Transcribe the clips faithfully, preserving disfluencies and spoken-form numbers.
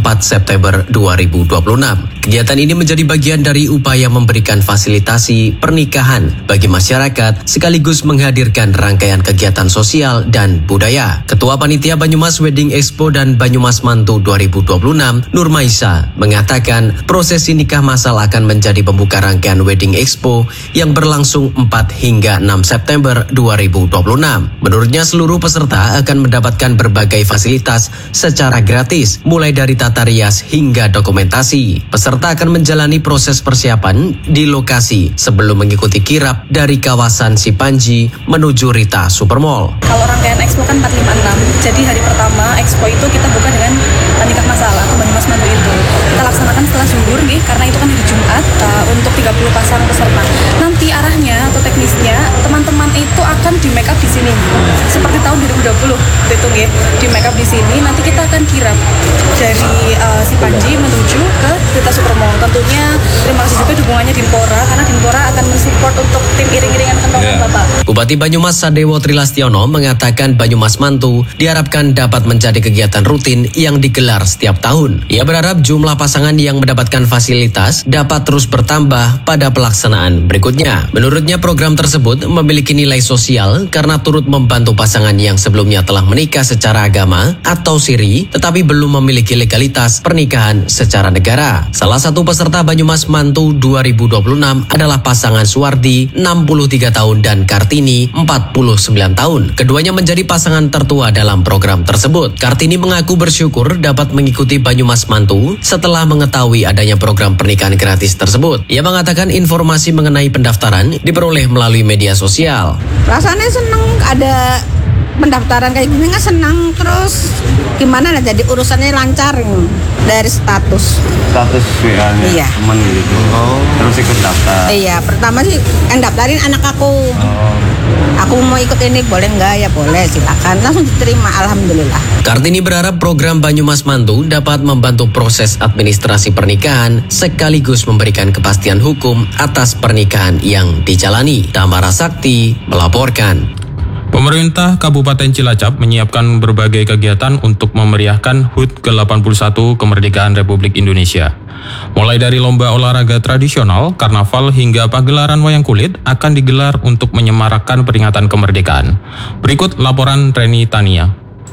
empat September dua ribu dua puluh enam. Kegiatan ini menjadi bagian dari upaya memberikan fasilitasi pernikahan bagi masyarakat sekaligus menghadirkan rangkaian kegiatan sosial dan budaya. Ketua Panitia Banyumas Wedding Expo dan Banyumas Mantu dua ribu dua puluh enam, Nur Maisa, mengatakan prosesi nikah massal akan menjadi pembuka rangkaian Wedding Expo yang berlangsung empat hingga enam September dua ribu dua puluh enam. Menurutnya seluruh peserta akan mendapatkan berbagai fasilitas secara gratis, mulai dari tata rias hingga dokumentasi. Peserta akan menjalani proses persiapan di lokasi sebelum mengikuti kirap dari kawasan Sipanji menuju Rita Supermall. Kalau rangkaian Expo kan empat lima enam, jadi hari pertama Expo itu kita buka dengan nikah massal atau Banyumas Mantu itu. Kita laksanakan setelah zuhur nih, karena itu kan hari Jumat uh, untuk tiga puluh pasang peserta. Nanti arahnya atau teknisnya teman-teman itu akan di make up di sini. Seperti tahun dua ribu dua puluh, hitung ya, di make up di sini. Nanti kita akan kirap dari uh, Sipanji menuju ke Rita Supermall. Tentunya terima kasih juga dukungannya Dinpora, karena Dinpora akan mensupport untuk tim iring-iringan kentong yeah. Bapak. Bupati Banyumas Sadewo Trilastiono mengatakan Banyumas Mantu diharapkan dapat menjadi kegiatan rutin yang digelar setiap tahun. Ia berharap jumlah pasangan yang mendapatkan fasilitas dapat terus bertambah pada pelaksanaan berikutnya. Menurutnya program tersebut memiliki nilai sosial karena turut membantu pasangan yang sebelumnya telah menikah secara agama atau siri tetapi belum memiliki legalitas pernikahan secara negara. Salah satu peserta Banyumas Mantu dua ribu dua puluh enam adalah pasangan Suwardi enam puluh tiga tahun dan Kartini empat puluh sembilan tahun. Keduanya menjadi pasangan tertua dalam program tersebut. Kartini mengaku bersyukur dapat mengikuti Banyumas Mantu setelah mengetahui adanya program pernikahan gratis tersebut. Ia mengatakan informasi mengenai pendaftaran diperoleh melalui media sosial. Rasanya senang ada pendaftaran kayak gini, nggak senang, terus gimana lah, jadi urusannya lancar dari status status W A-nya iya. Temen gitu. Oh, terus ikut daftar. Iya, pertama sih yang daftarin anak aku. Oh. Aku mau ikut ini, boleh nggak? Ya boleh, silakan. Langsung diterima, alhamdulillah. Kartini berharap program Banyumas Mantu dapat membantu proses administrasi pernikahan sekaligus memberikan kepastian hukum atas pernikahan yang dijalani. Tamara Sakti melaporkan. Pemerintah Kabupaten Cilacap menyiapkan berbagai kegiatan untuk memeriahkan H U T ke delapan puluh satu Kemerdekaan Republik Indonesia. Mulai dari lomba olahraga tradisional, karnaval hingga pagelaran wayang kulit akan digelar untuk menyemarakkan peringatan kemerdekaan. Berikut laporan Reni Tania.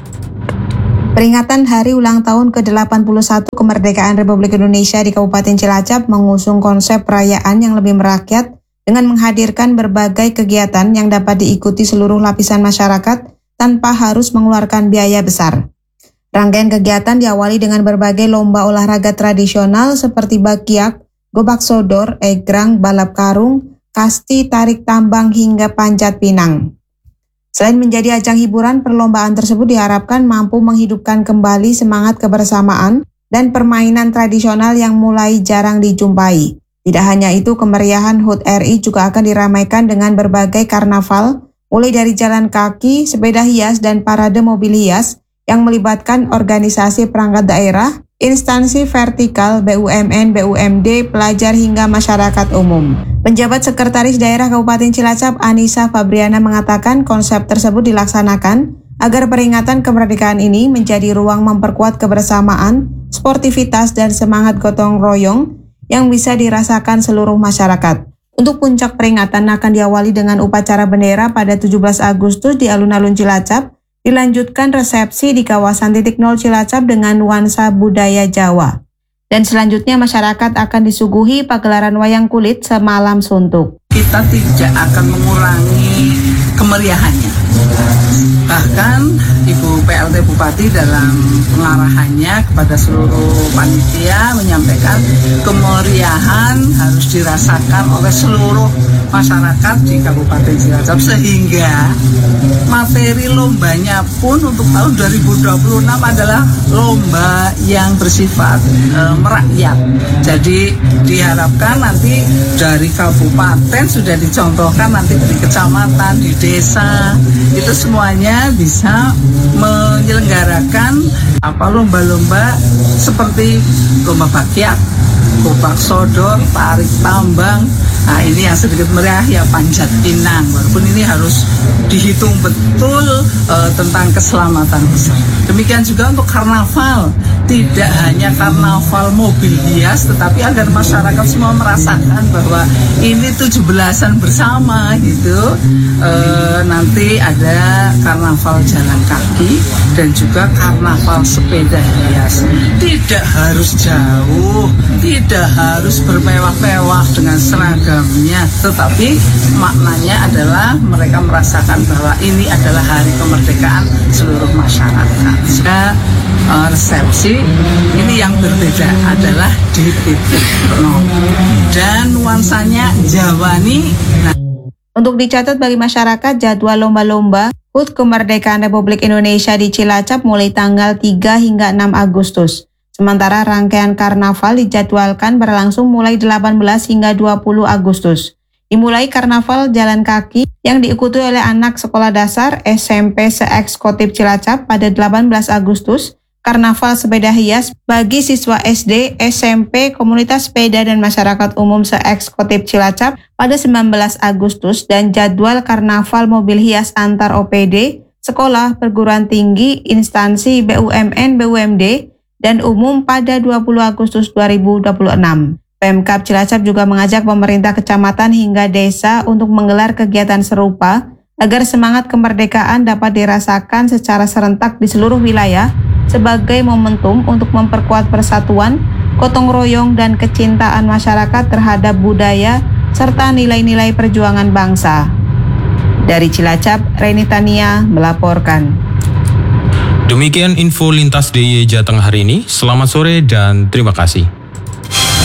Peringatan Hari Ulang Tahun ke delapan puluh satu Kemerdekaan Republik Indonesia di Kabupaten Cilacap mengusung konsep perayaan yang lebih merakyat dengan menghadirkan berbagai kegiatan yang dapat diikuti seluruh lapisan masyarakat tanpa harus mengeluarkan biaya besar. Rangkaian kegiatan diawali dengan berbagai lomba olahraga tradisional seperti bakiak, gobak sodor, egrang, balap karung, kasti, tarik tambang, hingga panjat pinang. Selain menjadi ajang hiburan, perlombaan tersebut diharapkan mampu menghidupkan kembali semangat kebersamaan dan permainan tradisional yang mulai jarang dijumpai. Tidak hanya itu, kemeriahan H U T R I juga akan diramaikan dengan berbagai karnaval, mulai dari jalan kaki, sepeda hias, dan parade mobil hias yang melibatkan organisasi perangkat daerah, instansi vertikal, B U M N, B U M D, pelajar, hingga masyarakat umum. Penjabat Sekretaris Daerah Kabupaten Cilacap, Anissa Fabriana, mengatakan konsep tersebut dilaksanakan agar peringatan kemerdekaan ini menjadi ruang memperkuat kebersamaan, sportivitas, dan semangat gotong royong yang bisa dirasakan seluruh masyarakat. Untuk puncak peringatan akan diawali dengan upacara bendera pada tujuh belas Agustus di Alun-Alun Cilacap, dilanjutkan resepsi di kawasan titik nol Cilacap dengan nuansa budaya Jawa. Dan selanjutnya masyarakat akan disuguhi pagelaran wayang kulit semalam suntuk. Kita tidak akan mengurangi kemeriahannya. Bahkan Ibu P L T Bupati dalam pengarahannya kepada seluruh panitia menyampaikan kemeriahan harus dirasakan oleh seluruh masyarakat di Kabupaten Cilacap, sehingga materi lombanya pun untuk tahun dua ribu dua puluh enam adalah lomba yang bersifat e, merakyat. Jadi diharapkan nanti dari kabupaten sudah dicontohkan nanti di kecamatan, di desa, itu semuanya bisa menyelenggarakan apa lomba-lomba seperti lomba bakiak, gobak sodor, tarik tambang. Nah, ini yang sedikit meriah ya panjat pinang, walaupun ini harus dihitung betul uh, tentang keselamatan peserta. Demikian juga untuk karnaval, tidak hanya karnaval mobil hias, tetapi agar masyarakat semua merasakan bahwa ini tujuh belasan bersama gitu. E, nanti ada karnaval jalan kaki dan juga karnaval sepeda hias. Tidak harus jauh, tidak harus bermewah-mewah dengan seragamnya, tetapi maknanya adalah mereka merasakan bahwa ini adalah hari kemerdekaan seluruh masyarakat. Sudah uh, resepsi ini yang berbeda adalah di titik nol dan nuansanya Jawani. Nah, Untuk dicatat bagi masyarakat, jadwal lomba-lomba H U T Kemerdekaan Republik Indonesia di Cilacap mulai tanggal tiga hingga enam Agustus. Sementara rangkaian karnaval dijadwalkan berlangsung mulai delapan belas hingga dua puluh Agustus. Dimulai karnaval jalan kaki yang diikuti oleh anak sekolah dasar S M P se-Ekskotip Cilacap pada delapan belas Agustus, karnaval sepeda hias bagi siswa S D, S M P, komunitas sepeda dan masyarakat umum se-Ekskotip Cilacap pada sembilan belas Agustus, dan jadwal karnaval mobil hias antar O P D, sekolah, perguruan tinggi, instansi B U M N, B U M D, dan umum pada dua puluh Agustus dua ribu dua puluh enam. Pemkab Cilacap juga mengajak pemerintah kecamatan hingga desa untuk menggelar kegiatan serupa agar semangat kemerdekaan dapat dirasakan secara serentak di seluruh wilayah sebagai momentum untuk memperkuat persatuan, gotong royong, dan kecintaan masyarakat terhadap budaya serta nilai-nilai perjuangan bangsa. Dari Cilacap, Reni Tania melaporkan. Demikian info lintas D I Y Jateng hari ini. Selamat sore dan terima kasih.